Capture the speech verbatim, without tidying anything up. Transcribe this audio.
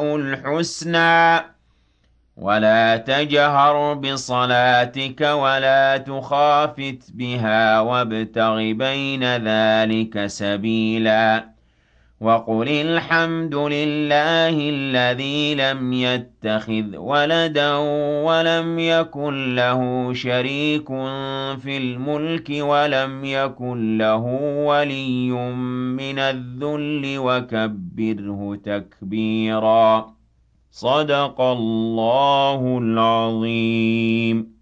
الأسماء الحسنى ولا تجهر بصلاتك ولا تخافت بها وابتغ بين ذلك سبيلا وقل الحمد لله الذي لم يتخذ ولدا ولم يكن له شريك في الملك ولم يكن له ولي من الذل وكبره تكبيرا صدق الله العظيم.